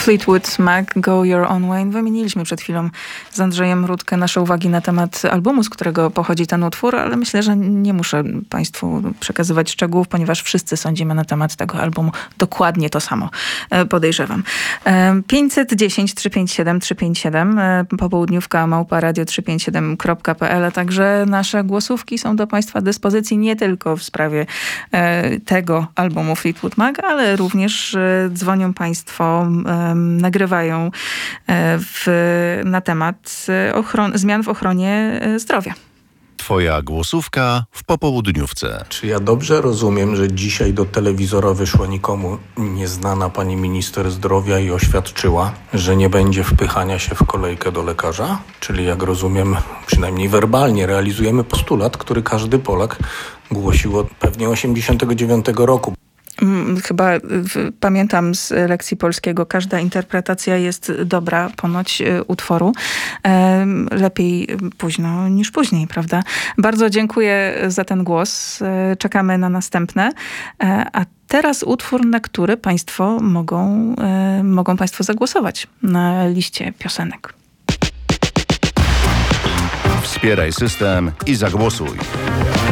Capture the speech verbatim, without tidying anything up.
Fleetwood Mac, Go Your Own Way. Wymieniliśmy przed chwilą z Andrzejem Rudkę nasze uwagi na temat albumu, z którego pochodzi ten utwór, ale myślę, że nie muszę Państwu przekazywać szczegółów, ponieważ wszyscy sądzimy na temat tego albumu dokładnie to samo, podejrzewam. pięćset dziesięć trzysta pięćdziesiąt siedem trzysta pięćdziesiąt siedem, popołudniówka małpa radio trzysta pięćdziesiąt siedem kropka p l, a także nasze głosówki są do Państwa dyspozycji nie tylko w sprawie tego albumu Fleetwood Mac, ale również dzwonią Państwo, nagrywają w, na temat ochron- zmian w ochronie zdrowia. Twoja głosówka w popołudniówce. Czy ja dobrze rozumiem, że dzisiaj do telewizora wyszła nikomu nieznana pani minister zdrowia i oświadczyła, że nie będzie wpychania się w kolejkę do lekarza? Czyli jak rozumiem, przynajmniej werbalnie realizujemy postulat, który każdy Polak głosił od pewnie osiemdziesiątego dziewiątego roku. Chyba w, pamiętam z lekcji polskiego, każda interpretacja jest dobra ponoć y, utworu. E, lepiej późno niż później, prawda? Bardzo dziękuję za ten głos. E, czekamy na następne. E, a teraz utwór, na który Państwo mogą, e, mogą Państwo zagłosować na liście piosenek. Wspieraj system i zagłosuj.